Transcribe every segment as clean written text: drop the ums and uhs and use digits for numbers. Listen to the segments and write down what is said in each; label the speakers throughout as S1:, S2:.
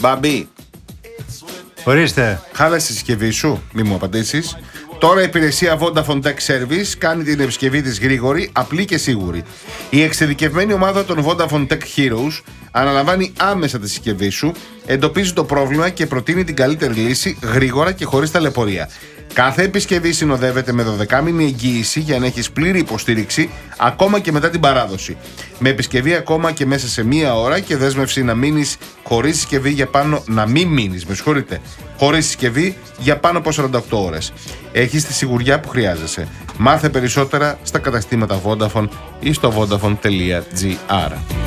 S1: Μπαμπή.
S2: Ορίστε.
S1: Χάλασε τη συσκευή σου, μη μου απαντήσεις. Τώρα η υπηρεσία Vodafone Tech Service κάνει την επισκευή της γρήγορη, απλή και σίγουρη. Η εξειδικευμένη ομάδα των Vodafone Tech Heroes αναλαμβάνει άμεσα τη συσκευή σου, εντοπίζει το πρόβλημα και προτείνει την καλύτερη λύση γρήγορα και χωρίς ταλαιπωρία. Κάθε επισκευή συνοδεύεται με 12μηνη εγγύηση για να έχεις πλήρη υποστήριξη ακόμα και μετά την παράδοση. Με επισκευή ακόμα και μέσα σε μία ώρα και δέσμευση να μείνεις χωρίς συσκευή για πάνω. Να μην μείνεις, με συγχωρείτε, χωρίς συσκευή για πάνω από 48 ώρες. Έχεις τη σιγουριά που χρειάζεσαι. Μάθε περισσότερα στα καταστήματα Vodafone ή στο vodafone.gr.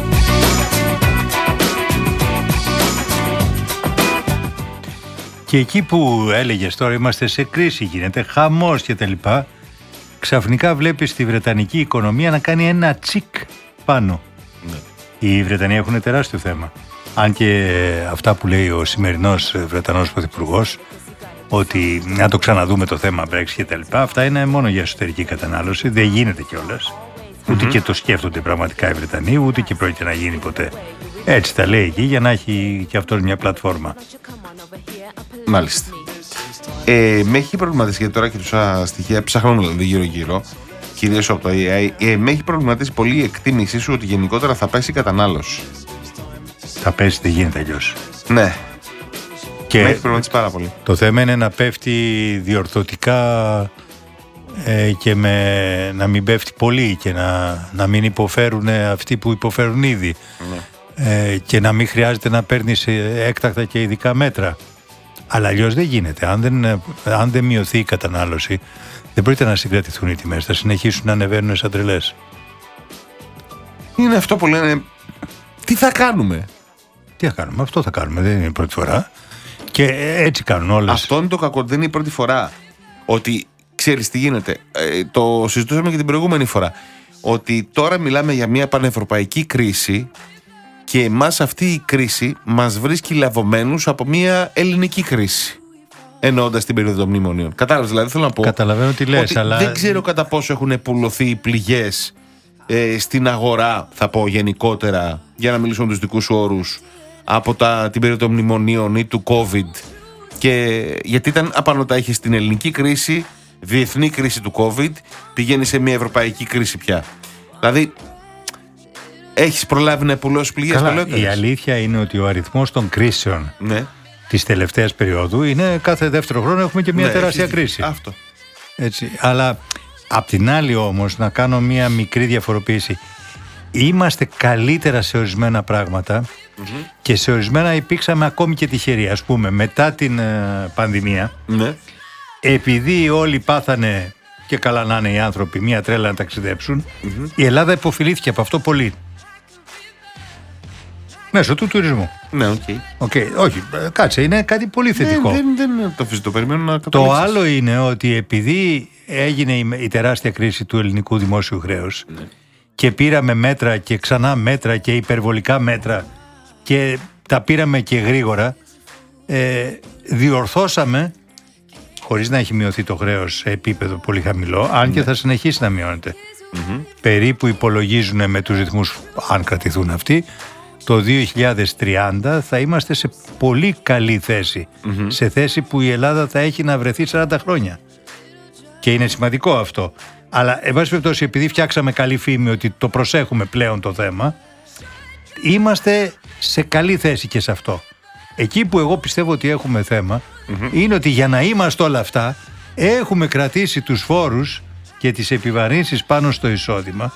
S2: Και εκεί που έλεγες τώρα είμαστε σε κρίση, γίνεται χαμός και τα λοιπά, ξαφνικά βλέπεις τη βρετανική οικονομία να κάνει ένα τσικ πάνω.
S1: Ναι.
S2: Οι Βρετανοί έχουν τεράστιο θέμα. Αν και αυτά που λέει ο σημερινός Βρετανός Πρωθυπουργός, ότι να το ξαναδούμε το θέμα Brexit και τα λοιπά, αυτά είναι μόνο για εσωτερική κατανάλωση, δεν γίνεται κιόλας. Ούτε και το σκέφτονται πραγματικά οι Βρετανοί, ούτε και πρόκειται να γίνει ποτέ. Έτσι τα λέει εκεί για να έχει και αυτός μια πλατφόρμα.
S1: Μάλιστα. Με έχει προβληματίσει, γιατί τώρα και τόσα στοιχεία ψάχνουμε δηλαδή γύρω-γύρω, κυρίως από το AI, με έχει προβληματίσει πολύ η εκτίμησή σου ότι γενικότερα θα πέσει η κατανάλωση.
S2: Θα πέσει, δεν γίνεται αλλιώς.
S1: Ναι.
S2: Και
S1: με έχει προβληματίσει πάρα πολύ.
S2: Το θέμα είναι να πέφτει διορθωτικά και να μην πέφτει πολύ και να μην υποφέρουν αυτοί που υποφέρουν ήδη. Ναι. Και να μην χρειάζεται να παίρνεις έκτακτα και ειδικά μέτρα. Αλλά αλλιώς δεν γίνεται. Αν δεν μειωθεί η κατανάλωση, δεν πρόκειται να συγκρατηθούν οι τιμές. Θα συνεχίσουν να ανεβαίνουν σαν τρελές.
S1: Είναι αυτό που λένε. Τι θα κάνουμε.
S2: Τι θα κάνουμε, αυτό θα κάνουμε. Δεν είναι η πρώτη φορά. Και έτσι κάνουν όλες.
S1: Αυτό είναι το κακό. Δεν είναι η πρώτη φορά. Ότι ξέρεις τι γίνεται. Το συζητούσαμε και την προηγούμενη φορά. Ότι τώρα μιλάμε για μια πανευρωπαϊκή κρίση. Και εμάς αυτή η κρίση μας βρίσκει λαβωμένους από μια ελληνική κρίση. Εννοώντας την περίοδο των μνημονίων. Κατάλαβες, δηλαδή θέλω να πω.
S2: Καταλαβαίνω τι λες,
S1: ότι
S2: αλλά.
S1: Δεν ξέρω κατά πόσο έχουν πουλωθεί οι πληγές στην αγορά, θα πω γενικότερα, για να μιλήσω με τους δικούς σου όρους, από την περίοδο των μνημονίων ή του COVID. Και γιατί ήταν απανωτά, είχε την ελληνική κρίση, διεθνή κρίση του COVID, πηγαίνει σε μια ευρωπαϊκή κρίση πια. Δηλαδή. Έχεις προλάβει να πουλώσεις πληγές παλαιότερες.
S2: Η αλήθεια είναι ότι ο αριθμός των κρίσεων της τελευταίας περίοδου είναι κάθε δεύτερο χρόνο έχουμε και μια τεράστια κρίση.
S1: Αυτό.
S2: Έτσι. Αλλά απ' την άλλη όμως να κάνω μια μικρή διαφοροποίηση. Είμαστε καλύτερα σε ορισμένα πράγματα και σε ορισμένα υπήρξαμε ακόμη και τυχεροί. Ας πούμε μετά την πανδημία, επειδή όλοι πάθανε και καλά να είναι οι άνθρωποι μια τρέλα να ταξιδέψουν, η Ελλάδα υποφελήθηκε από αυτό πολύ. Μέσω του τουρισμού.
S1: Ναι,
S2: όχι, κάτσε, είναι κάτι πολύ θετικό.
S1: Δεν το περιμένω να
S2: καταλήξεις. Το άλλο είναι ότι επειδή έγινε η τεράστια κρίση του ελληνικού δημόσιου χρέους και πήραμε μέτρα και ξανά μέτρα και υπερβολικά μέτρα και τα πήραμε και γρήγορα, διορθώσαμε, χωρίς να έχει μειωθεί το χρέος σε επίπεδο πολύ χαμηλό, αν και θα συνεχίσει να μειώνεται. Περίπου υπολογίζουν με τους ρυθμούς, αν κρατηθούν αυτοί, το 2030 θα είμαστε σε πολύ καλή θέση. Σε θέση που η Ελλάδα θα έχει να βρεθεί 40 χρόνια. Και είναι σημαντικό αυτό. Αλλά, εν πάση περιπτώσει, επειδή φτιάξαμε καλή φήμη ότι το προσέχουμε πλέον το θέμα, είμαστε σε καλή θέση και σε αυτό. Εκεί που εγώ πιστεύω ότι έχουμε θέμα, είναι ότι για να είμαστε όλα αυτά, έχουμε κρατήσει τους φόρους και τις επιβαρύνσεις πάνω στο εισόδημα